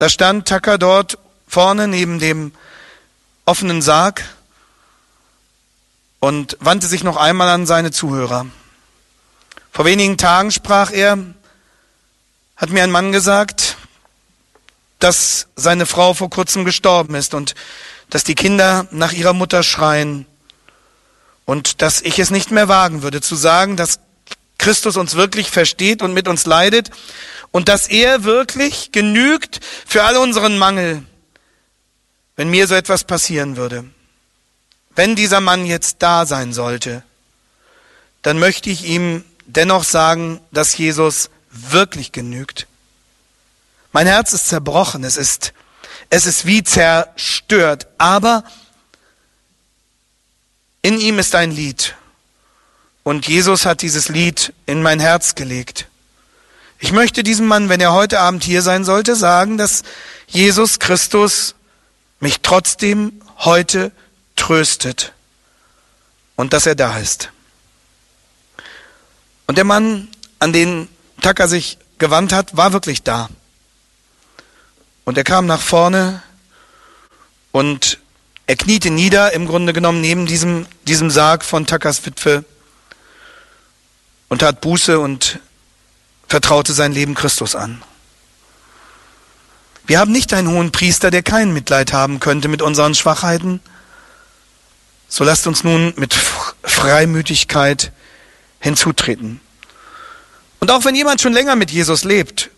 Da stand Tucker dort vorne neben dem offenen Sarg und wandte sich noch einmal an seine Zuhörer. Vor wenigen Tagen sprach er, hat mir ein Mann gesagt, dass seine Frau vor kurzem gestorben ist und dass die Kinder nach ihrer Mutter schreien und dass ich es nicht mehr wagen würde zu sagen, dass Christus uns wirklich versteht und mit uns leidet und dass er wirklich genügt für all unseren Mangel, wenn mir so etwas passieren würde. Wenn dieser Mann jetzt da sein sollte, dann möchte ich ihm dennoch sagen, dass Jesus wirklich genügt. Mein Herz ist zerbrochen, es ist wie zerstört, aber in ihm ist ein Lied. Und Jesus hat dieses Lied in mein Herz gelegt. Ich möchte diesem Mann, wenn er heute Abend hier sein sollte, sagen, dass Jesus Christus mich trotzdem heute tröstet und dass er da ist. Und der Mann, an den Tucker sich gewandt hat, war wirklich da. Und er kam nach vorne und er kniete nieder, im Grunde genommen neben diesem Sarg von Tuckers Witwe und tat Buße und vertraute sein Leben Christus an. Wir haben nicht einen hohen Priester, der kein Mitleid haben könnte mit unseren Schwachheiten. So lasst uns nun mit Freimütigkeit hinzutreten. Und auch wenn jemand schon länger mit Jesus lebt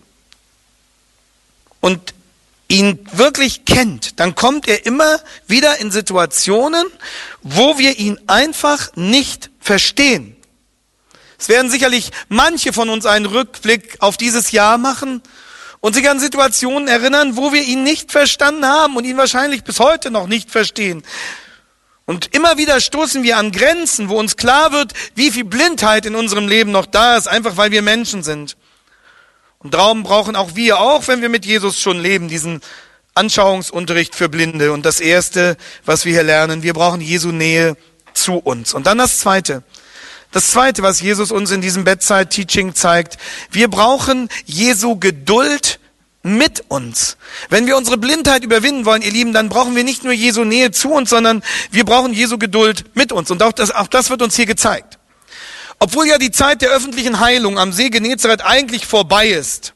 und ihn wirklich kennt, dann kommt er immer wieder in Situationen, wo wir ihn einfach nicht verstehen. Es werden sicherlich manche von uns einen Rückblick auf dieses Jahr machen und sich an Situationen erinnern, wo wir ihn nicht verstanden haben und ihn wahrscheinlich bis heute noch nicht verstehen. Und immer wieder stoßen wir an Grenzen, wo uns klar wird, wie viel Blindheit in unserem Leben noch da ist, einfach weil wir Menschen sind. Und darum brauchen auch wir, auch wenn wir mit Jesus schon leben, diesen Anschauungsunterricht für Blinde. Und das Erste, was wir hier lernen, wir brauchen Jesu Nähe zu uns. Und dann das Zweite. Das Zweite, was Jesus uns in diesem Bedside-Teaching zeigt, wir brauchen Jesu Geduld mit uns. Wenn wir unsere Blindheit überwinden wollen, ihr Lieben, dann brauchen wir nicht nur Jesu Nähe zu uns, sondern wir brauchen Jesu Geduld mit uns. Und auch das wird uns hier gezeigt. Obwohl ja die Zeit der öffentlichen Heilung am See Genezareth eigentlich vorbei ist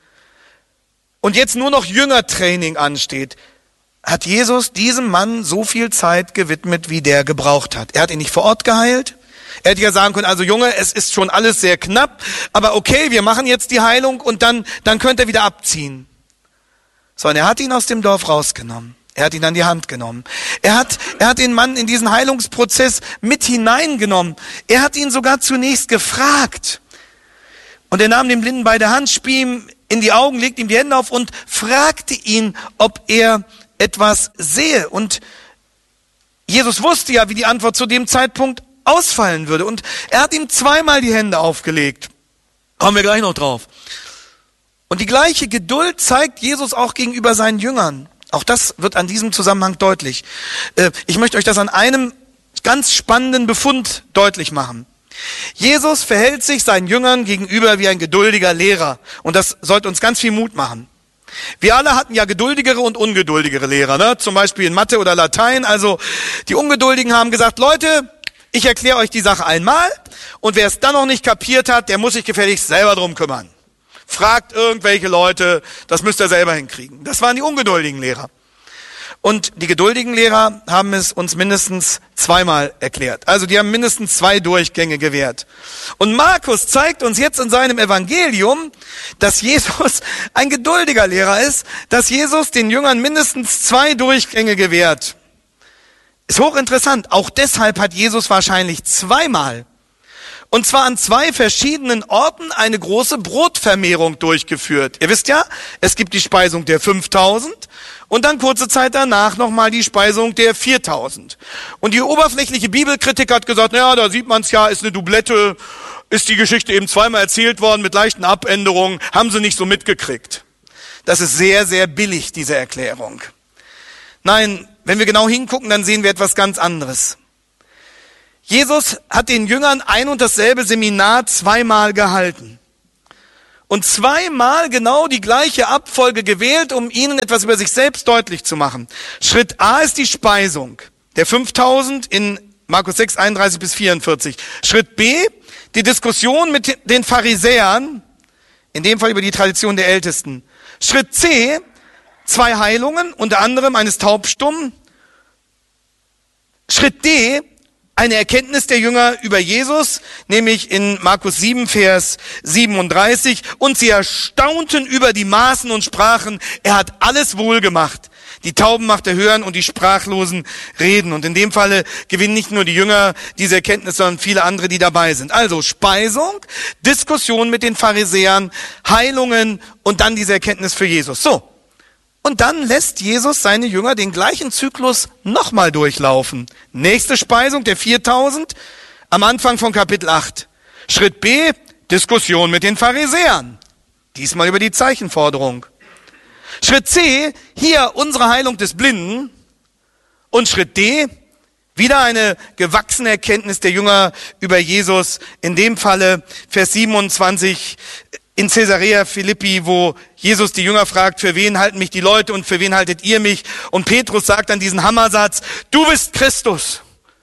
und jetzt nur noch Jüngertraining ansteht, hat Jesus diesem Mann so viel Zeit gewidmet, wie der gebraucht hat. Er hat ihn nicht vor Ort geheilt. Er hätte ja sagen können, also Junge, es ist schon alles sehr knapp, aber okay, wir machen jetzt die Heilung und dann könnt ihr wieder abziehen. Sondern er hat ihn aus dem Dorf rausgenommen. Er hat ihn an die Hand genommen. Er hat den Mann in diesen Heilungsprozess mit hineingenommen. Er hat ihn sogar zunächst gefragt. Und er nahm den Blinden bei der Hand, spie ihm in die Augen, legte ihm die Hände auf und fragte ihn, ob er etwas sehe. Und Jesus wusste ja, wie die Antwort zu dem Zeitpunkt ausfallen würde. Und er hat ihm zweimal die Hände aufgelegt. Kommen wir gleich noch drauf. Und die gleiche Geduld zeigt Jesus auch gegenüber seinen Jüngern. Auch das wird an diesem Zusammenhang deutlich. Ich möchte euch das an einem ganz spannenden Befund deutlich machen. Jesus verhält sich seinen Jüngern gegenüber wie ein geduldiger Lehrer. Und das sollte uns ganz viel Mut machen. Wir alle hatten ja geduldigere und ungeduldigere Lehrer, ne? Zum Beispiel in Mathe oder Latein. Also die Ungeduldigen haben gesagt, Leute, ich erkläre euch die Sache einmal und wer es dann noch nicht kapiert hat, der muss sich gefälligst selber drum kümmern. Fragt irgendwelche Leute, das müsst ihr selber hinkriegen. Das waren die ungeduldigen Lehrer. Und die geduldigen Lehrer haben es uns mindestens zweimal erklärt. Also die haben mindestens 2 Durchgänge gewährt. Und Markus zeigt uns jetzt in seinem Evangelium, dass Jesus ein geduldiger Lehrer ist, dass Jesus den Jüngern mindestens 2 Durchgänge gewährt. Ist hochinteressant. Auch deshalb hat Jesus wahrscheinlich zweimal, und zwar an 2 verschiedenen Orten, eine große Brotvermehrung durchgeführt. Ihr wisst ja, es gibt die Speisung der 5000 und dann kurze Zeit danach nochmal die Speisung der 4000. Und die oberflächliche Bibelkritik hat gesagt, naja, da sieht man es ja, ist eine Doublette, ist die Geschichte eben zweimal erzählt worden mit leichten Abänderungen, haben sie nicht so mitgekriegt. Das ist sehr, sehr billig, diese Erklärung. Nein, wenn wir genau hingucken, dann sehen wir etwas ganz anderes. Jesus hat den Jüngern ein und dasselbe Seminar 2-mal gehalten. und zweimal genau die gleiche Abfolge gewählt, um ihnen etwas über sich selbst deutlich zu machen. Schritt A ist die Speisung der 5000 in Markus 6, 31 bis 44. Schritt B, die Diskussion mit den Pharisäern, in dem Fall über die Tradition der Ältesten. Schritt C, 2 Heilungen, unter anderem eines Taubstummen. Schritt D, eine Erkenntnis der Jünger über Jesus, nämlich in Markus 7, Vers 37. Und sie erstaunten über die Maßen und sprachen, er hat alles wohl gemacht. Die Tauben macht er hören und die Sprachlosen reden. Und in dem Falle gewinnen nicht nur die Jünger diese Erkenntnis, sondern viele andere, die dabei sind. Also Speisung, Diskussion mit den Pharisäern, Heilungen und dann diese Erkenntnis für Jesus. So. Und dann lässt Jesus seine Jünger den gleichen Zyklus nochmal durchlaufen. Nächste Speisung der 4000 am Anfang von Kapitel 8. Schritt B, Diskussion mit den Pharisäern. Diesmal über die Zeichenforderung. Schritt C, hier unsere Heilung des Blinden. Und Schritt D, wieder eine gewachsene Erkenntnis der Jünger über Jesus. In dem Falle Vers 27 in Caesarea Philippi, wo Jesus die Jünger fragt, für wen halten mich die Leute und für wen haltet ihr mich? Und Petrus sagt dann diesen Hammersatz, du bist Christus,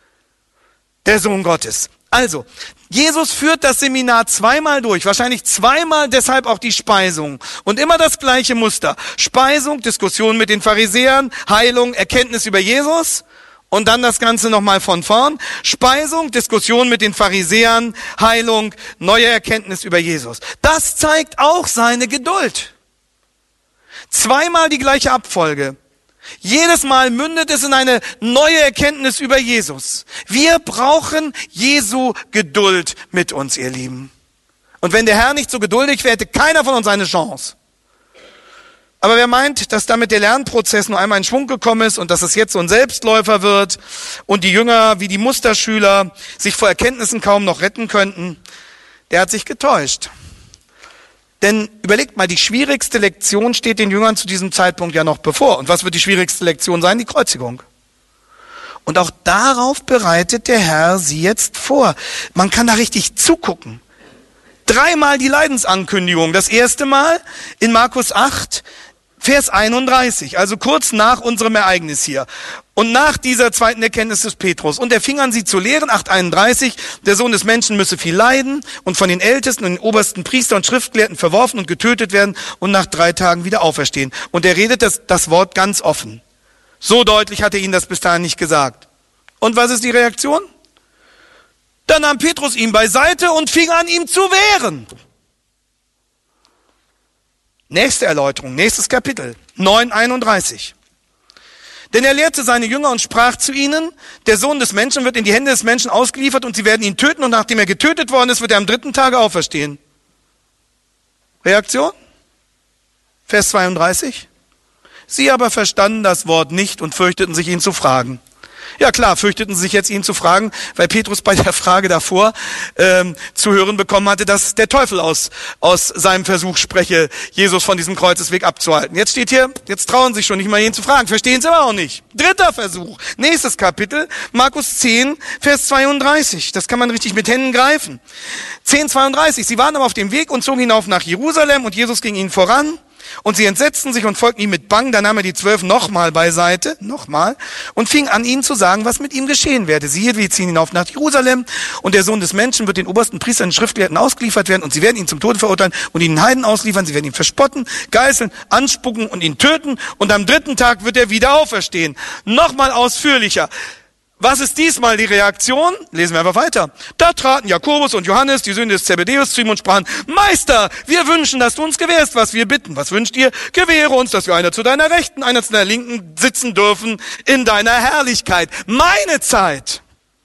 der Sohn Gottes. Also, Jesus führt das Seminar zweimal durch, wahrscheinlich zweimal deshalb auch die Speisung. Und immer das gleiche Muster. Speisung, Diskussion mit den Pharisäern, Heilung, Erkenntnis über Jesus. Und dann das Ganze nochmal von vorn. Speisung, Diskussion mit den Pharisäern, Heilung, neue Erkenntnis über Jesus. Das zeigt auch seine Geduld. Zweimal die gleiche Abfolge. Jedes Mal mündet es in eine neue Erkenntnis über Jesus. Wir brauchen Jesu Geduld mit uns, ihr Lieben. Und wenn der Herr nicht so geduldig wäre, hätte keiner von uns eine Chance. Aber wer meint, dass damit der Lernprozess nur einmal in Schwung gekommen ist und dass es jetzt so ein Selbstläufer wird und die Jünger wie die Musterschüler sich vor Erkenntnissen kaum noch retten könnten, der hat sich getäuscht. Denn überlegt mal, die schwierigste Lektion steht den Jüngern zu diesem Zeitpunkt ja noch bevor. Und was wird die schwierigste Lektion sein? Die Kreuzigung. Und auch darauf bereitet der Herr sie jetzt vor. Man kann da richtig zugucken. 3-mal die Leidensankündigung. Das erste Mal in Markus 8, Vers 31, also kurz nach unserem Ereignis hier. Und nach dieser zweiten Erkenntnis des Petrus. Und er fing an, sie zu lehren, 8,31, der Sohn des Menschen müsse viel leiden und von den Ältesten und den obersten Priestern und Schriftgelehrten verworfen und getötet werden und nach 3 Tagen wieder auferstehen. Und er redet das Wort ganz offen. So deutlich hat er ihnen das bis dahin nicht gesagt. Und was ist die Reaktion? Dann nahm Petrus ihn beiseite und fing an, ihm zu wehren. Nächste Erläuterung, nächstes Kapitel, 9,31. Denn er lehrte seine Jünger und sprach zu ihnen, der Sohn des Menschen wird in die Hände des Menschen ausgeliefert und sie werden ihn töten und nachdem er getötet worden ist, wird er am 3. Tage auferstehen. Reaktion? Vers 32. Sie aber verstanden das Wort nicht und fürchteten sich, ihn zu fragen. Ja klar, fürchteten sie sich jetzt, ihn zu fragen, weil Petrus bei der Frage davor zu hören bekommen hatte, dass der Teufel aus seinem Versuch spreche, Jesus von diesem Kreuzesweg abzuhalten. Jetzt steht hier, jetzt trauen sich schon nicht mal ihn zu fragen, verstehen sie aber auch nicht. 3. Versuch, nächstes Kapitel, Markus 10, Vers 32. Das kann man richtig mit Händen greifen. 10,32. Sie waren aber auf dem Weg und zogen hinauf nach Jerusalem und Jesus ging ihnen voran. Und sie entsetzten sich und folgten ihm mit Bang. Da nahm er die 12 nochmal beiseite, und fing an, ihnen zu sagen, was mit ihm geschehen werde. Siehe, wir ziehen hinauf nach Jerusalem und der Sohn des Menschen wird den obersten Priestern und Schriftgelehrten ausgeliefert werden und sie werden ihn zum Tode verurteilen und ihn den Heiden ausliefern. Sie werden ihn verspotten, geißeln, anspucken und ihn töten und am 3. Tag wird er wieder auferstehen. Nochmal ausführlicher. Was ist diesmal die Reaktion? Lesen wir einfach weiter. Da traten Jakobus und Johannes, die Söhne des Zebedeus, zu ihm und sprachen, Meister, wir wünschen, dass du uns gewährst, was wir bitten. Was wünscht ihr? Gewähre uns, dass wir einer zu deiner Rechten, einer zu deiner Linken sitzen dürfen in deiner Herrlichkeit. Meine Zeit.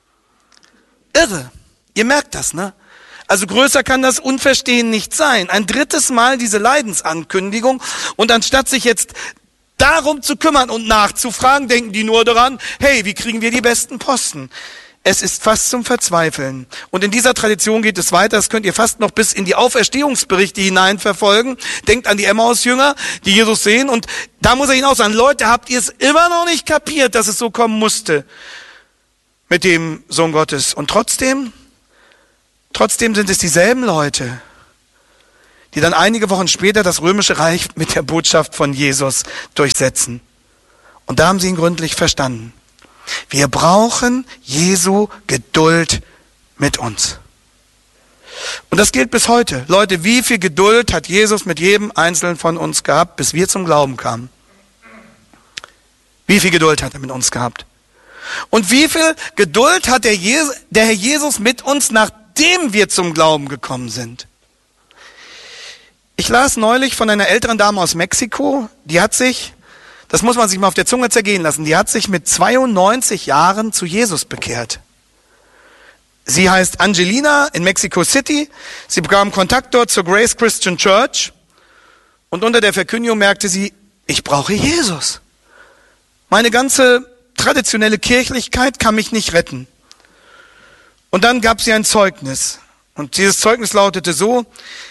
Irre. Ihr merkt das, ne? Also größer kann das Unverstehen nicht sein. Ein 3. Mal diese Leidensankündigung und anstatt sich jetzt darum zu kümmern und nachzufragen, denken die nur daran, hey, wie kriegen wir die besten Posten? Es ist fast zum Verzweifeln. Und in dieser Tradition geht es weiter, das könnt ihr fast noch bis in die Auferstehungsberichte hinein verfolgen. Denkt an die Emmaus-Jünger, die Jesus sehen und da muss er ihnen auch sagen, Leute, habt ihr es immer noch nicht kapiert, dass es so kommen musste mit dem Sohn Gottes? Und trotzdem sind es dieselben Leute, die dann einige Wochen später das römische Reich mit der Botschaft von Jesus durchsetzen. Und da haben sie ihn gründlich verstanden. Wir brauchen Jesu Geduld mit uns. Und das gilt bis heute. Leute, wie viel Geduld hat Jesus mit jedem Einzelnen von uns gehabt, bis wir zum Glauben kamen? Wie viel Geduld hat er mit uns gehabt? Und wie viel Geduld hat der Herr Jesus mit uns, nachdem wir zum Glauben gekommen sind? Ich las neulich von einer älteren Dame aus Mexiko, die hat sich, das muss man sich mal auf der Zunge zergehen lassen, die hat sich mit 92 Jahren zu Jesus bekehrt. Sie heißt Angelina in Mexico City. Sie bekam Kontakt dort zur Grace Christian Church. Und unter der Verkündigung merkte sie, ich brauche Jesus. Meine ganze traditionelle Kirchlichkeit kann mich nicht retten. Und dann gab sie ein Zeugnis. Und dieses Zeugnis lautete so: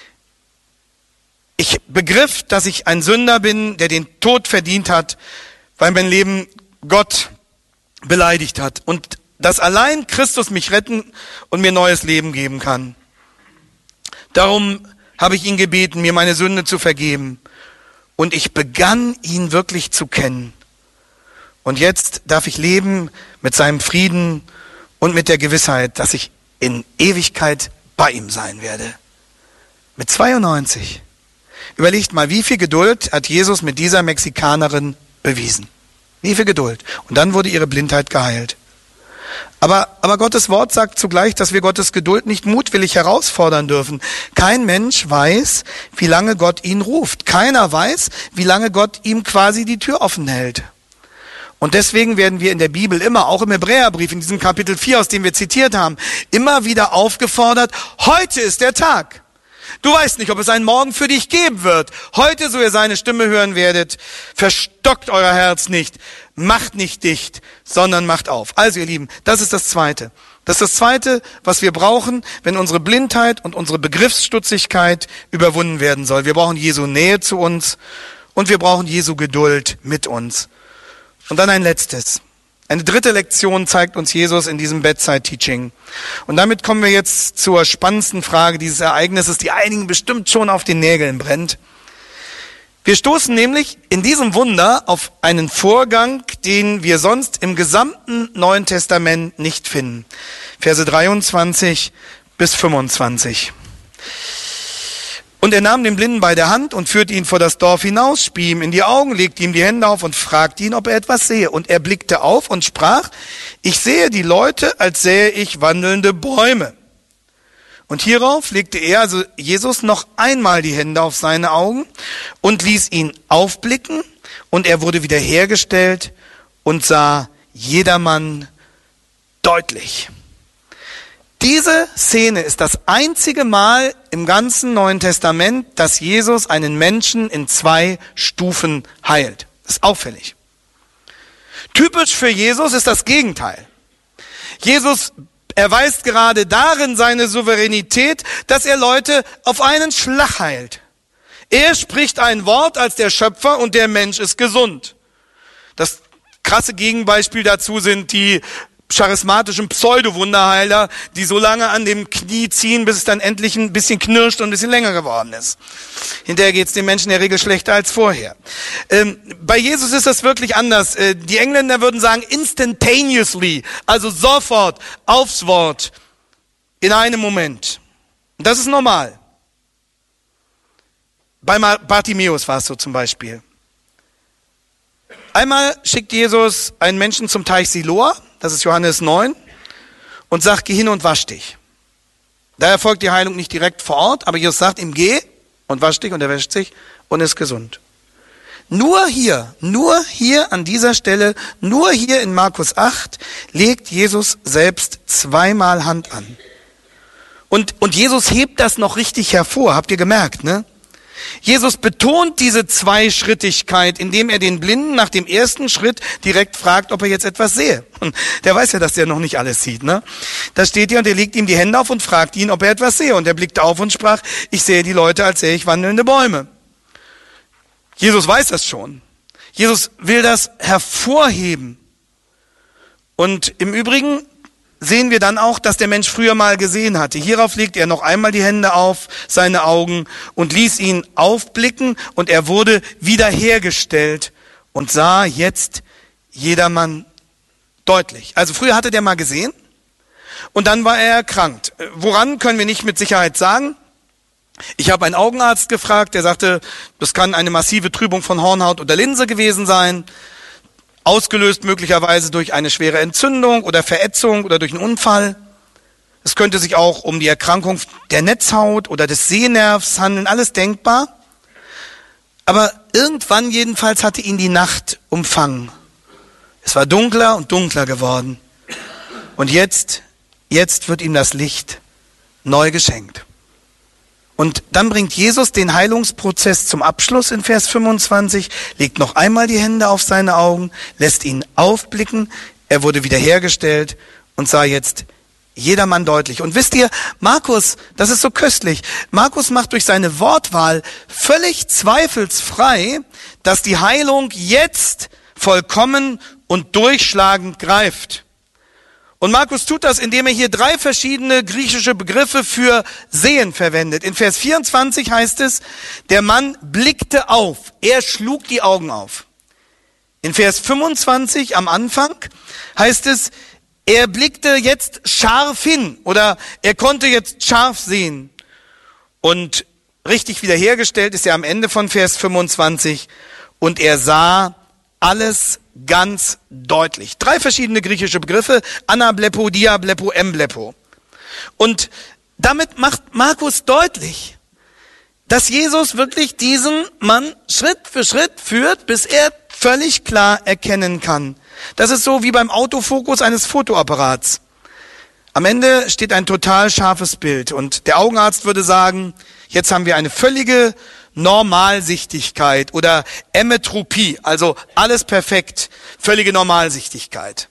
Ich begriff, dass ich ein Sünder bin, der den Tod verdient hat, weil mein Leben Gott beleidigt hat. Und dass allein Christus mich retten und mir neues Leben geben kann. Darum habe ich ihn gebeten, mir meine Sünde zu vergeben. Und ich begann, ihn wirklich zu kennen. Und jetzt darf ich leben mit seinem Frieden und mit der Gewissheit, dass ich in Ewigkeit bei ihm sein werde. Mit 92. Überlegt mal, wie viel Geduld hat Jesus mit dieser Mexikanerin bewiesen? Wie viel Geduld? Und dann wurde ihre Blindheit geheilt. Aber Gottes Wort sagt zugleich, dass wir Gottes Geduld nicht mutwillig herausfordern dürfen. Kein Mensch weiß, wie lange Gott ihn ruft. Keiner weiß, wie lange Gott ihm quasi die Tür offen hält. Und deswegen werden wir in der Bibel immer, auch im Hebräerbrief, in diesem Kapitel 4, aus dem wir zitiert haben, immer wieder aufgefordert, heute ist der Tag. Du weißt nicht, ob es einen Morgen für dich geben wird. Heute, so ihr seine Stimme hören werdet, verstockt euer Herz nicht, macht nicht dicht, sondern macht auf. Also ihr Lieben, das ist das Zweite. Das ist das Zweite, was wir brauchen, wenn unsere Blindheit und unsere Begriffsstutzigkeit überwunden werden soll. Wir brauchen Jesu Nähe zu uns und wir brauchen Jesu Geduld mit uns. Und dann ein letztes. Eine dritte Lektion zeigt uns Jesus in diesem Bedside-Teaching. Und damit kommen wir jetzt zur spannendsten Frage dieses Ereignisses, die einigen bestimmt schon auf den Nägeln brennt. Wir stoßen nämlich in diesem Wunder auf einen Vorgang, den wir sonst im gesamten Neuen Testament nicht finden. Verse 23 bis 25. Und er nahm den Blinden bei der Hand und führte ihn vor das Dorf hinaus, spie ihm in die Augen, legte ihm die Hände auf und fragte ihn, ob er etwas sehe. Und er blickte auf und sprach, ich sehe die Leute, als sähe ich wandelnde Bäume. Und hierauf legte er, also Jesus, noch einmal die Hände auf seine Augen und ließ ihn aufblicken. Und er wurde wiederhergestellt und sah jedermann deutlich. Diese Szene ist das einzige Mal im ganzen Neuen Testament, dass Jesus einen Menschen in 2 Stufen heilt. Das ist auffällig. Typisch für Jesus ist das Gegenteil. Jesus erweist gerade darin seine Souveränität, dass er Leute auf einen Schlag heilt. Er spricht ein Wort als der Schöpfer und der Mensch ist gesund. Das krasse Gegenbeispiel dazu sind die charismatischen Pseudo-Wunderheiler, die so lange an dem Knie ziehen, bis es dann endlich ein bisschen knirscht und ein bisschen länger geworden ist. Hinterher geht es den Menschen in der Regel schlechter als vorher. Bei Jesus ist das wirklich anders. Die Engländer würden sagen instantaneously, also sofort, aufs Wort, in einem Moment. Und das ist normal. Bei Bartimäus war es so zum Beispiel. Einmal schickt Jesus einen Menschen zum Teich Siloa, das ist Johannes 9, und sagt, geh hin und wasch dich. Da erfolgt die Heilung nicht direkt vor Ort, aber Jesus sagt ihm, geh und wasch dich, und er wäscht sich und ist gesund. Nur hier an dieser Stelle, nur hier in Markus 8, legt Jesus selbst 2-mal Hand an. Und Jesus hebt das noch richtig hervor, habt ihr gemerkt, ne? Jesus betont diese Zweischrittigkeit, indem er den Blinden nach dem ersten Schritt direkt fragt, ob er jetzt etwas sehe. Und der weiß ja, dass der noch nicht alles sieht, ne? Da steht hier, und er legt ihm die Hände auf und fragt ihn, ob er etwas sehe. Und er blickte auf und sprach, ich sehe die Leute, als sähe ich wandelnde Bäume. Jesus weiß das schon. Jesus will das hervorheben. Und im Übrigen sehen wir dann auch, dass der Mensch früher mal gesehen hatte. Hierauf legte er noch einmal die Hände auf seine Augen und ließ ihn aufblicken, und er wurde wiederhergestellt und sah jetzt jedermann deutlich. Also früher hatte der mal gesehen und dann war er erkrankt. Woran, können wir nicht mit Sicherheit sagen. Ich habe einen Augenarzt gefragt, der sagte, das kann eine massive Trübung von Hornhaut oder Linse gewesen sein, ausgelöst möglicherweise durch eine schwere Entzündung oder Verätzung oder durch einen Unfall. Es könnte sich auch um die Erkrankung der Netzhaut oder des Sehnervs handeln, alles denkbar. Aber irgendwann jedenfalls hatte ihn die Nacht umfangen. Es war dunkler und dunkler geworden. Und jetzt wird ihm das Licht neu geschenkt. Und dann bringt Jesus den Heilungsprozess zum Abschluss in Vers 25, legt noch einmal die Hände auf seine Augen, lässt ihn aufblicken, er wurde wiederhergestellt und sah jetzt jedermann deutlich. Und wisst ihr, Markus, das ist so köstlich, Markus macht durch seine Wortwahl völlig zweifelsfrei, dass die Heilung jetzt vollkommen und durchschlagend greift. Und Markus tut das, indem er hier 3 verschiedene griechische Begriffe für Sehen verwendet. In Vers 24 heißt es, der Mann blickte auf, er schlug die Augen auf. In Vers 25 am Anfang heißt es, er blickte jetzt scharf hin oder er konnte jetzt scharf sehen. Und richtig wiederhergestellt ist er am Ende von Vers 25 und er sah alles ganz deutlich. 3 verschiedene griechische Begriffe, anablepo, diablepo, emblepo. Und damit macht Markus deutlich, dass Jesus wirklich diesen Mann Schritt für Schritt führt, bis er völlig klar erkennen kann. Das ist so wie beim Autofokus eines Fotoapparats. Am Ende steht ein total scharfes Bild und der Augenarzt würde sagen, jetzt haben wir eine völlige Normalsichtigkeit oder Emmetropie, also alles perfekt, völlige Normalsichtigkeit.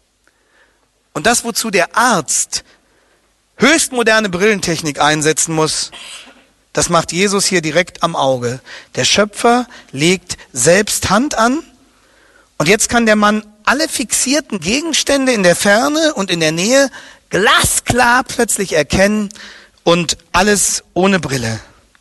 Und das, wozu der Arzt höchstmoderne Brillentechnik einsetzen muss, das macht Jesus hier direkt am Auge. Der Schöpfer legt selbst Hand an und jetzt kann der Mann alle fixierten Gegenstände in der Ferne und in der Nähe glasklar plötzlich erkennen und alles ohne Brille.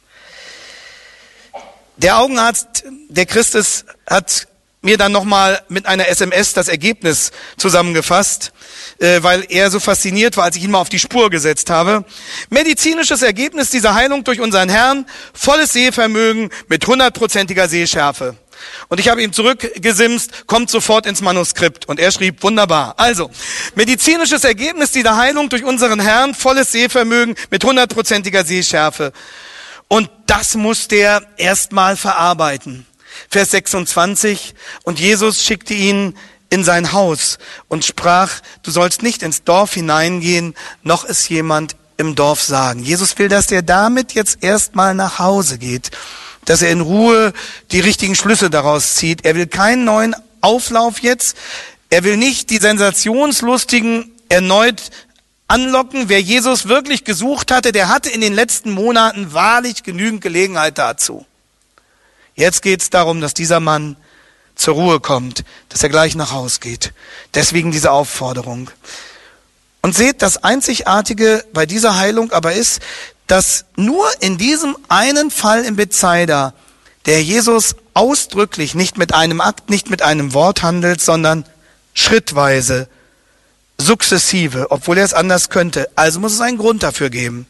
Der Augenarzt, der Christ ist, hat mir dann nochmal mit einer SMS das Ergebnis zusammengefasst, weil er so fasziniert war, als ich ihn mal auf die Spur gesetzt habe. Medizinisches Ergebnis dieser Heilung durch unseren Herrn, volles Sehvermögen mit 100%iger Sehschärfe. Und ich habe ihm zurückgesimst, kommt sofort ins Manuskript. Und er schrieb, wunderbar. Also, medizinisches Ergebnis dieser Heilung durch unseren Herrn, volles Sehvermögen mit 100%iger Sehschärfe. Und das muss der erstmal verarbeiten. Vers 26, und Jesus schickte ihn in sein Haus und sprach, du sollst nicht ins Dorf hineingehen, noch es jemand im Dorf sagen. Jesus will, dass er damit jetzt erstmal nach Hause geht, dass er in Ruhe die richtigen Schlüsse daraus zieht. Er will keinen neuen Auflauf jetzt, er will nicht die Sensationslustigen erneut anlocken. Wer Jesus wirklich gesucht hatte, der hatte in den letzten Monaten wahrlich genügend Gelegenheit dazu. Jetzt geht es darum, dass dieser Mann zur Ruhe kommt, dass er gleich nach Haus geht. Deswegen diese Aufforderung. Und seht, das Einzigartige bei dieser Heilung aber ist, dass nur in diesem einen Fall in Bethsaida der Jesus ausdrücklich nicht mit einem Akt, nicht mit einem Wort handelt, sondern schrittweise, sukzessive, obwohl er es anders könnte. Also muss es einen Grund dafür geben.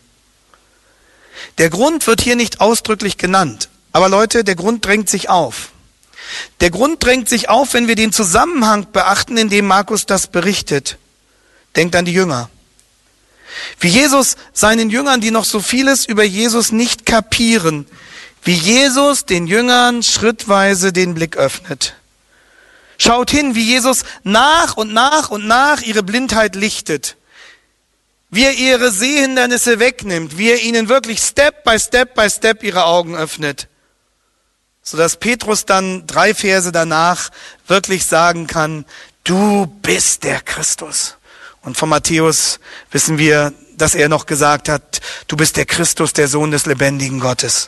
Der Grund wird hier nicht ausdrücklich genannt. Aber Leute, der Grund drängt sich auf. Der Grund drängt sich auf, wenn wir den Zusammenhang beachten, in dem Markus das berichtet. Denkt an die Jünger. Wie Jesus seinen Jüngern, die noch so vieles über Jesus nicht kapieren, wie Jesus den Jüngern schrittweise den Blick öffnet. Schaut hin, wie Jesus nach und nach ihre Blindheit lichtet. Wie er ihre Sehhindernisse wegnimmt, wie er ihnen wirklich Step by Step ihre Augen öffnet. Sodass Petrus dann 3 Verse danach wirklich sagen kann, du bist der Christus. Und von Matthäus wissen wir, dass er noch gesagt hat, du bist der Christus, der Sohn des lebendigen Gottes.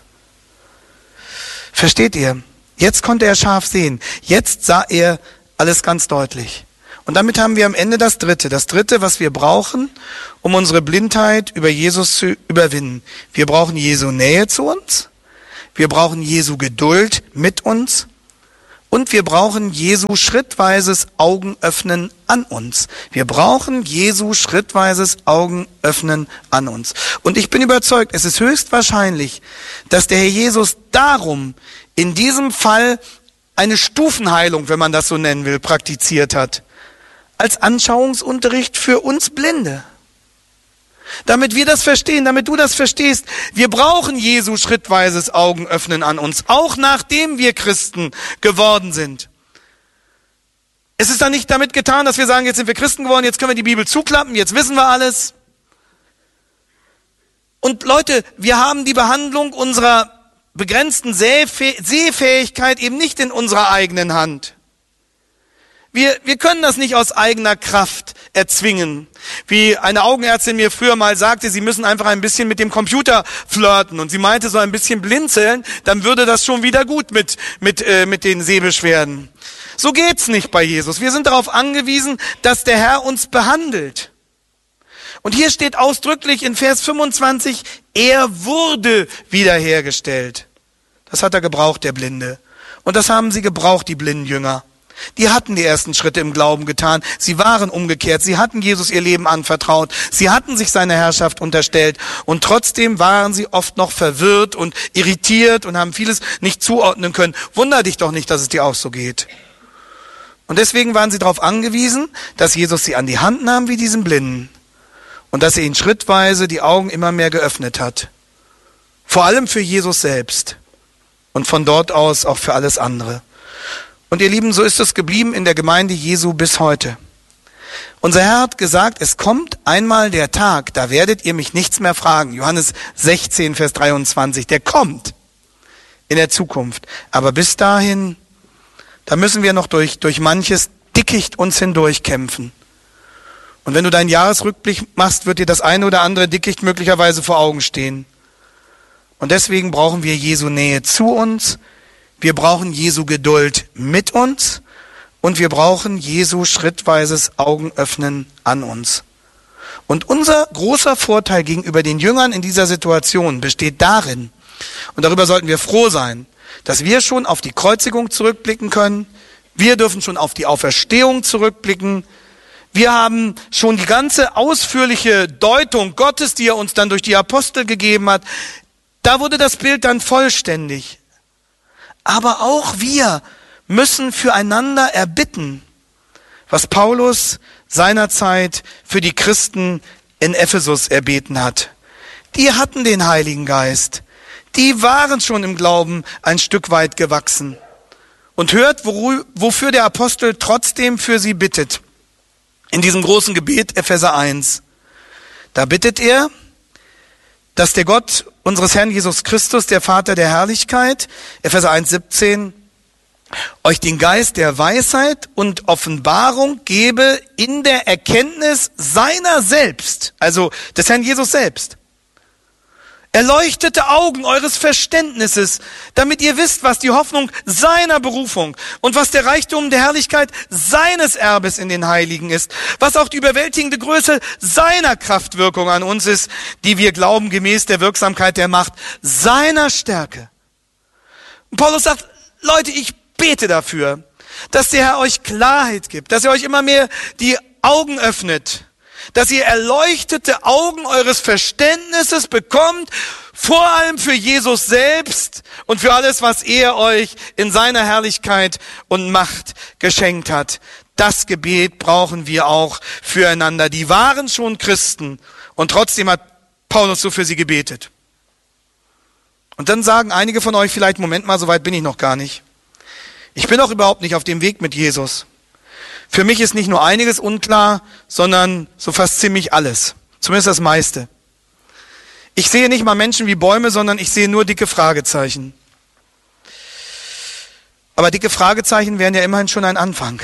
Versteht ihr? Jetzt konnte er scharf sehen. Jetzt sah er alles ganz deutlich. Und damit haben wir am Ende das Dritte, was wir brauchen, um unsere Blindheit über Jesus zu überwinden. Wir brauchen Jesu Nähe zu uns, wir brauchen Jesu Geduld mit uns und wir brauchen Jesu schrittweises Augenöffnen an uns. Wir brauchen Jesu schrittweises Augenöffnen an uns. Und ich bin überzeugt, es ist höchstwahrscheinlich, dass der Herr Jesus darum in diesem Fall eine Stufenheilung, wenn man das so nennen will, praktiziert hat. Als Anschauungsunterricht für uns Blinde. Damit wir das verstehen, damit du das verstehst. Wir brauchen Jesu schrittweises Augenöffnen an uns, auch nachdem wir Christen geworden sind. Es ist dann nicht damit getan, dass wir sagen, jetzt sind wir Christen geworden, jetzt können wir die Bibel zuklappen, jetzt wissen wir alles. Und Leute, wir haben die Behandlung unserer begrenzten Sehfähigkeit eben nicht in unserer eigenen Hand. Wir können das nicht aus eigener Kraft erzwingen. Wie eine Augenärztin mir früher mal sagte, sie müssen einfach ein bisschen mit dem Computer flirten. Und sie meinte, so ein bisschen blinzeln, dann würde das schon wieder gut mit den Sehbeschwerden. So geht's nicht bei Jesus. Wir sind darauf angewiesen, dass der Herr uns behandelt. Und hier steht ausdrücklich in Vers 25, er wurde wiederhergestellt. Das hat er gebraucht, der Blinde. Und das haben sie gebraucht, die blinden Jünger. Die hatten die ersten Schritte im Glauben getan. Sie waren umgekehrt. Sie hatten Jesus ihr Leben anvertraut. Sie hatten sich seine Herrschaft unterstellt. Und trotzdem waren sie oft noch verwirrt und irritiert und haben vieles nicht zuordnen können. Wunder dich doch nicht, dass es dir auch so geht. Und deswegen waren sie darauf angewiesen, dass Jesus sie an die Hand nahm wie diesen Blinden. Und dass er ihnen schrittweise die Augen immer mehr geöffnet hat. Vor allem für Jesus selbst. Und von dort aus auch für alles andere. Und ihr Lieben, so ist es geblieben in der Gemeinde Jesu bis heute. Unser Herr hat gesagt, es kommt einmal der Tag, da werdet ihr mich nichts mehr fragen. Johannes 16, Vers 23, der kommt in der Zukunft. Aber bis dahin, da müssen wir noch durch manches Dickicht uns hindurchkämpfen. Und wenn du deinen Jahresrückblick machst, wird dir das eine oder andere Dickicht möglicherweise vor Augen stehen. Und deswegen brauchen wir Jesu Nähe zu uns. Wir brauchen Jesu Geduld mit uns und wir brauchen Jesu schrittweises Augenöffnen an uns. Und unser großer Vorteil gegenüber den Jüngern in dieser Situation besteht darin, und darüber sollten wir froh sein, dass wir schon auf die Kreuzigung zurückblicken können, wir dürfen schon auf die Auferstehung zurückblicken, wir haben schon die ganze ausführliche Deutung Gottes, die er uns dann durch die Apostel gegeben hat, da wurde das Bild dann vollständig. Aber auch wir müssen füreinander erbitten, was Paulus seinerzeit für die Christen in Ephesus erbeten hat. Die hatten den Heiligen Geist. Die waren schon im Glauben ein Stück weit gewachsen. Und hört, wofür der Apostel trotzdem für sie bittet. In diesem großen Gebet, Epheser 1. Da bittet er, dass der Gott unseres Herrn Jesus Christus, der Vater der Herrlichkeit, Epheser 1,17, euch den Geist der Weisheit und Offenbarung gebe in der Erkenntnis seiner selbst, also des Herrn Jesus selbst. Erleuchtete Augen eures Verständnisses, damit ihr wisst, was die Hoffnung seiner Berufung und was der Reichtum der Herrlichkeit seines Erbes in den Heiligen ist, was auch die überwältigende Größe seiner Kraftwirkung an uns ist, die wir glauben gemäß der Wirksamkeit der Macht seiner Stärke. Und Paulus sagt, Leute, ich bete dafür, dass der Herr euch Klarheit gibt, dass er euch immer mehr die Augen öffnet, dass ihr erleuchtete Augen eures Verständnisses bekommt, vor allem für Jesus selbst und für alles, was er euch in seiner Herrlichkeit und Macht geschenkt hat. Das Gebet brauchen wir auch füreinander. Die waren schon Christen und trotzdem hat Paulus so für sie gebetet. Und dann sagen einige von euch vielleicht, Moment mal, so weit bin ich noch gar nicht. Ich bin auch überhaupt nicht auf dem Weg mit Jesus. Für mich ist nicht nur einiges unklar, sondern so fast ziemlich alles. Zumindest das meiste. Ich sehe nicht mal Menschen wie Bäume, sondern ich sehe nur dicke Fragezeichen. Aber dicke Fragezeichen wären ja immerhin schon ein Anfang.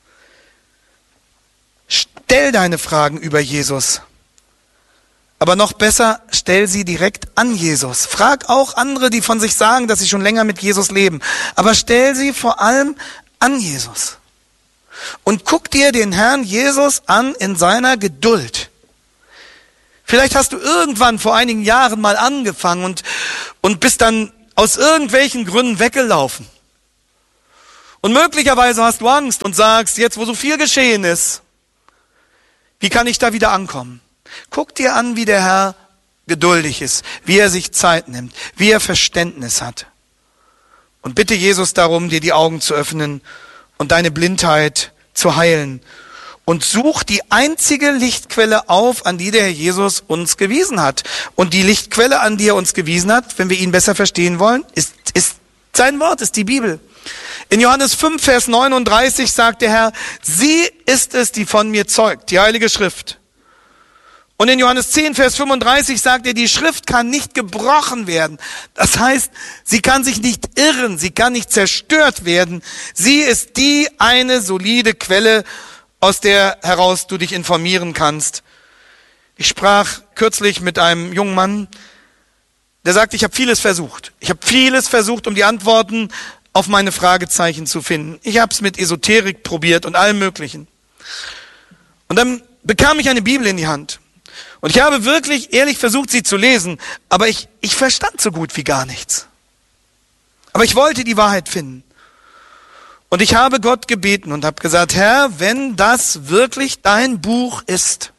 Stell deine Fragen über Jesus. Aber noch besser, stell sie direkt an Jesus. Frag auch andere, die von sich sagen, dass sie schon länger mit Jesus leben. Aber stell sie vor allem an Jesus. und guck dir den Herrn Jesus an in seiner Geduld. Vielleicht hast du irgendwann vor einigen Jahren mal angefangen und bist dann aus irgendwelchen Gründen weggelaufen. Und möglicherweise hast du Angst und sagst, jetzt wo so viel geschehen ist, wie kann ich da wieder ankommen? Guck dir an, wie der Herr geduldig ist, wie er sich Zeit nimmt, wie er Verständnis hat. Und bitte Jesus darum, dir die Augen zu öffnen und deine Blindheit zu heilen. Und such die einzige Lichtquelle auf, an die der Herr Jesus uns gewiesen hat. Und die Lichtquelle, an die er uns gewiesen hat, wenn wir ihn besser verstehen wollen, ist sein Wort, ist die Bibel. In Johannes 5, Vers 39 sagt der Herr, sie ist es, die von mir zeugt, die Heilige Schrift. Und in Johannes 10, Vers 35 sagt er, die Schrift kann nicht gebrochen werden. Das heißt, sie kann sich nicht irren, sie kann nicht zerstört werden. Sie ist die eine solide Quelle, aus der heraus du dich informieren kannst. Ich sprach kürzlich mit einem jungen Mann, der sagte, ich habe vieles versucht. Ich habe vieles versucht, um die Antworten auf meine Fragezeichen zu finden. Ich habe es mit Esoterik probiert und allem Möglichen. Und dann bekam ich eine Bibel in die Hand. Und ich habe wirklich ehrlich versucht, sie zu lesen, aber ich verstand so gut wie gar nichts. Aber ich wollte die Wahrheit finden. Und ich habe Gott gebeten und habe gesagt, Herr, wenn das wirklich dein Buch ist,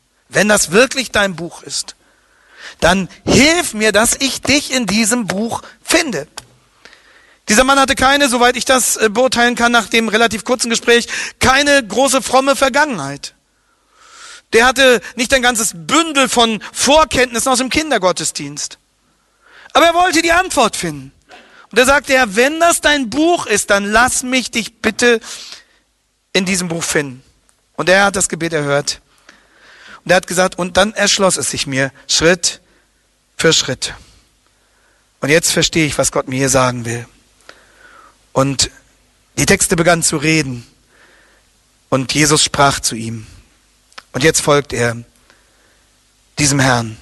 dann hilf mir, dass ich dich in diesem Buch finde. Dieser Mann hatte keine, soweit ich das beurteilen kann, nach dem relativ kurzen Gespräch, keine große fromme Vergangenheit. Der hatte nicht ein ganzes Bündel von Vorkenntnissen aus dem Kindergottesdienst. Aber er wollte die Antwort finden. Und er sagte, Herr, wenn das dein Buch ist, dann lass mich dich bitte in diesem Buch finden. Und er hat das Gebet erhört. Und er hat gesagt, und dann erschloss es sich mir, Schritt für Schritt. Und jetzt verstehe ich, was Gott mir hier sagen will. Und die Texte begannen zu reden. Und Jesus sprach zu ihm. Und jetzt folgt er diesem Herrn.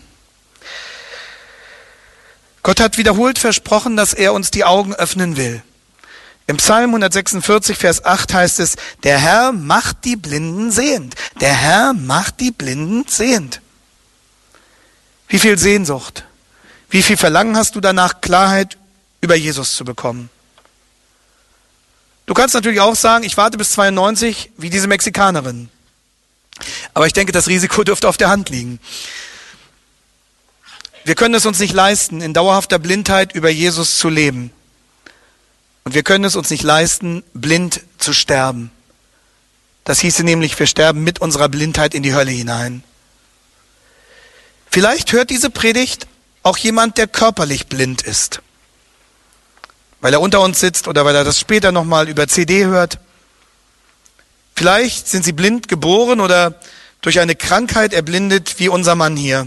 Gott hat wiederholt versprochen, dass er uns die Augen öffnen will. Im Psalm 146, Vers 8 heißt es, der Herr macht die Blinden sehend. Der Herr macht die Blinden sehend. Wie viel Sehnsucht, wie viel Verlangen hast du danach, Klarheit über Jesus zu bekommen? Du kannst natürlich auch sagen, ich warte bis 92, wie diese Mexikanerin. Aber ich denke, das Risiko dürfte auf der Hand liegen. Wir können es uns nicht leisten, in dauerhafter Blindheit über Jesus zu leben. Und wir können es uns nicht leisten, blind zu sterben. Das hieße nämlich, wir sterben mit unserer Blindheit in die Hölle hinein. Vielleicht hört diese Predigt auch jemand, der körperlich blind ist. Weil er unter uns sitzt oder weil er das später nochmal über CD hört. Vielleicht sind sie blind geboren oder durch eine Krankheit erblindet, wie unser Mann hier.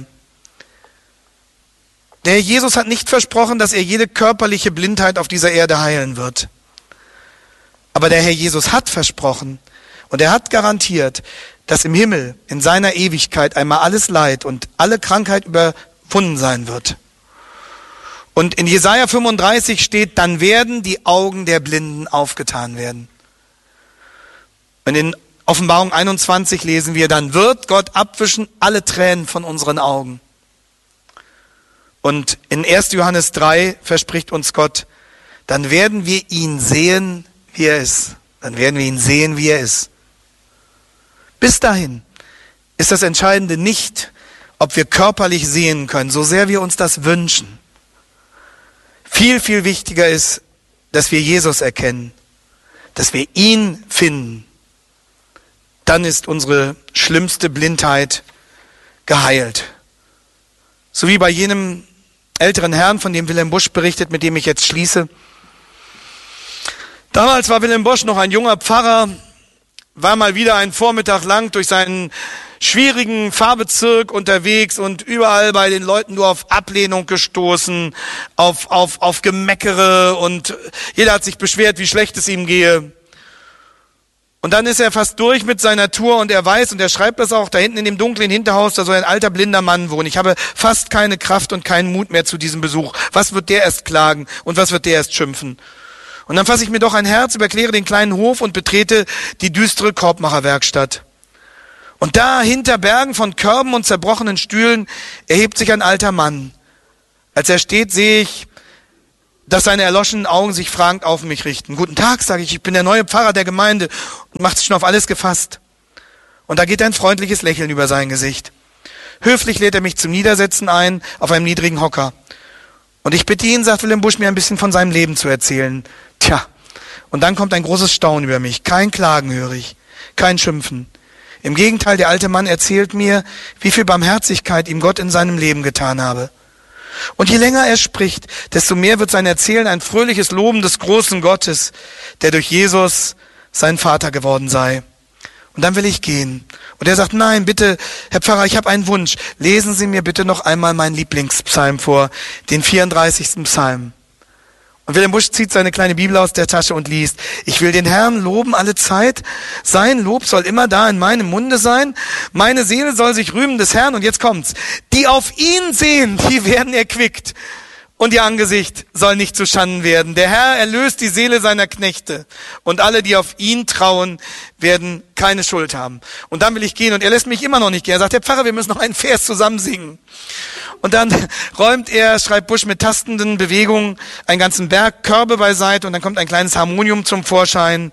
Der Herr Jesus hat nicht versprochen, dass er jede körperliche Blindheit auf dieser Erde heilen wird. Aber der Herr Jesus hat versprochen und er hat garantiert, dass im Himmel in seiner Ewigkeit einmal alles Leid und alle Krankheit überwunden sein wird. Und in Jesaja 35 steht, dann werden die Augen der Blinden aufgetan werden. Und in Offenbarung 21 lesen wir, dann wird Gott abwischen alle Tränen von unseren Augen. Und in 1. Johannes 3 verspricht uns Gott, dann werden wir ihn sehen, wie er ist. Dann werden wir ihn sehen, wie er ist. Bis dahin ist das Entscheidende nicht, ob wir körperlich sehen können, so sehr wir uns das wünschen. Viel, viel wichtiger ist, dass wir Jesus erkennen, dass wir ihn finden. Dann ist unsere schlimmste Blindheit geheilt. So wie bei jenem älteren Herrn, von dem Wilhelm Busch berichtet, mit dem ich jetzt schließe. Damals war Wilhelm Busch noch ein junger Pfarrer, war mal wieder einen Vormittag lang durch seinen schwierigen Pfarrbezirk unterwegs und überall bei den Leuten nur auf Ablehnung gestoßen, auf Gemeckere und jeder hat sich beschwert, wie schlecht es ihm gehe. Und dann ist er fast durch mit seiner Tour und er weiß, und er schreibt das auch, da hinten in dem dunklen Hinterhaus, da soll ein alter blinder Mann wohnen. Ich habe fast keine Kraft und keinen Mut mehr zu diesem Besuch. Was wird der erst klagen und was wird der erst schimpfen? Und dann fasse ich mir doch ein Herz, überquere den kleinen Hof und betrete die düstere Korbmacherwerkstatt. Und da, hinter Bergen von Körben und zerbrochenen Stühlen, erhebt sich ein alter Mann. Als er steht, sehe ich, dass seine erloschenen Augen sich fragend auf mich richten. Guten Tag, sage ich bin der neue Pfarrer der Gemeinde und macht sich schon auf alles gefasst. Und da geht ein freundliches Lächeln über sein Gesicht. Höflich lädt er mich zum Niedersetzen ein, auf einem niedrigen Hocker. Und ich bitte ihn, sagt Wilhelm Busch, mir ein bisschen von seinem Leben zu erzählen. Tja, und dann kommt ein großes Staunen über mich. Kein Klagen höre ich, kein Schimpfen. Im Gegenteil, der alte Mann erzählt mir, wie viel Barmherzigkeit ihm Gott in seinem Leben getan habe. Und je länger er spricht, desto mehr wird sein Erzählen ein fröhliches Loben des großen Gottes, der durch Jesus sein Vater geworden sei. Und dann will ich gehen. Und er sagt, nein, bitte, Herr Pfarrer, ich habe einen Wunsch. Lesen Sie mir bitte noch einmal meinen Lieblingspsalm vor, den 34. Psalm. Und Wilhelm Busch zieht seine kleine Bibel aus der Tasche und liest, ich will den Herrn loben alle Zeit, sein Lob soll immer da in meinem Munde sein, meine Seele soll sich rühmen des Herrn, und jetzt kommt's, die auf ihn sehen, die werden erquickt, und ihr Angesicht soll nicht zu Schanden werden. Der Herr erlöst die Seele seiner Knechte, und alle, die auf ihn trauen, werden keine Schuld haben. Und dann will ich gehen, und er lässt mich immer noch nicht gehen. Er sagt, Herr Pfarrer, wir müssen noch einen Vers zusammen singen. Und dann schreibt Busch mit tastenden Bewegungen einen ganzen Berg Körbe beiseite, und dann kommt ein kleines Harmonium zum Vorschein.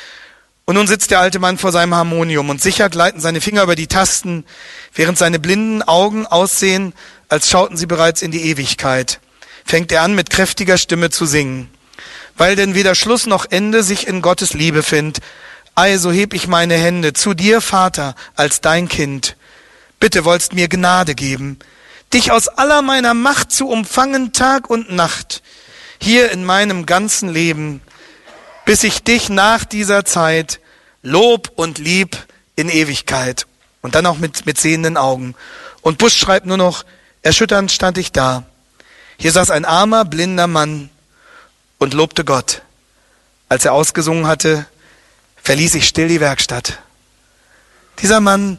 Und nun sitzt der alte Mann vor seinem Harmonium, und sicher gleiten seine Finger über die Tasten, während seine blinden Augen aussehen, als schauten sie bereits in die Ewigkeit. Fängt er an, mit kräftiger Stimme zu singen. Weil denn weder Schluss noch Ende sich in Gottes Liebe findet, ei, so heb ich meine Hände zu dir, Vater, als dein Kind. Bitte wollst mir Gnade geben, dich aus aller meiner Macht zu umfangen, Tag und Nacht, hier in meinem ganzen Leben, bis ich dich nach dieser Zeit lob und lieb in Ewigkeit. Und dann auch mit sehenden Augen. Und Busch schreibt nur noch, erschütternd stand ich da. Hier saß ein armer, blinder Mann und lobte Gott. Als er ausgesungen hatte, verließ ich still die Werkstatt. Dieser Mann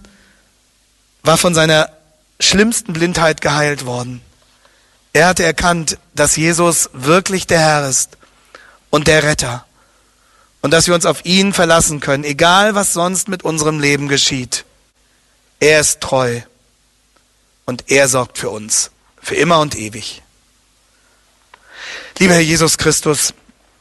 war von seiner schlimmsten Blindheit geheilt worden. Er hatte erkannt, dass Jesus wirklich der Herr ist und der Retter und dass wir uns auf ihn verlassen können, egal was sonst mit unserem Leben geschieht. Er ist treu und er sorgt für uns, für immer und ewig. Lieber Herr Jesus Christus,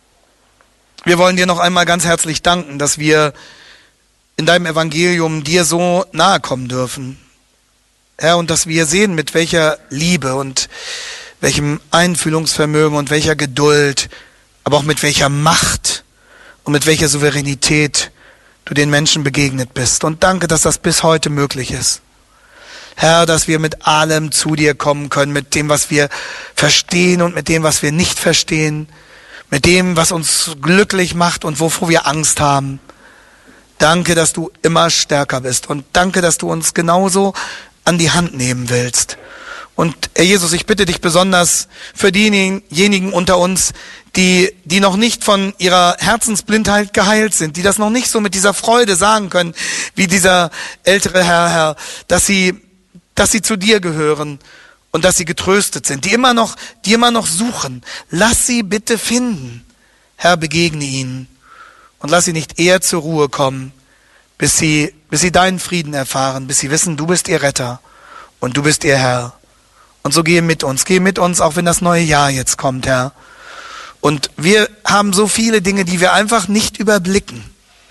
wir wollen dir noch einmal ganz herzlich danken, dass wir in deinem Evangelium dir so nahe kommen dürfen. Herr, und dass wir sehen, mit welcher Liebe und welchem Einfühlungsvermögen und welcher Geduld, aber auch mit welcher Macht und mit welcher Souveränität du den Menschen begegnet bist. Und danke, dass das bis heute möglich ist. Herr, dass wir mit allem zu dir kommen können, mit dem, was wir verstehen und mit dem, was wir nicht verstehen, mit dem, was uns glücklich macht und wovor wir Angst haben. Danke, dass du immer stärker bist, und danke, dass du uns genauso an die Hand nehmen willst. Und Herr Jesus, ich bitte dich besonders für diejenigen unter uns, die noch nicht von ihrer Herzensblindheit geheilt sind, die das noch nicht so mit dieser Freude sagen können, wie dieser ältere Herr, dass sie zu dir gehören und dass sie getröstet sind, die immer noch suchen. Lass sie bitte finden. Herr, begegne ihnen und lass sie nicht eher zur Ruhe kommen, bis sie deinen Frieden erfahren, bis sie wissen, du bist ihr Retter und du bist ihr Herr. Und so geh mit uns, auch wenn das neue Jahr jetzt kommt, Herr. Und wir haben so viele Dinge, die wir einfach nicht überblicken.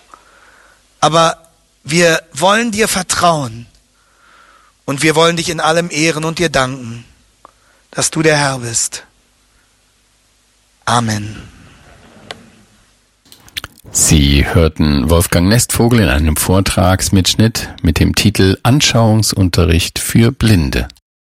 Aber wir wollen dir vertrauen. Und wir wollen dich in allem ehren und dir danken, dass du der Herr bist. Amen. Sie hörten Wolfgang Nestvogel in einem Vortragsmitschnitt mit dem Titel Anschauungsunterricht für Blinde.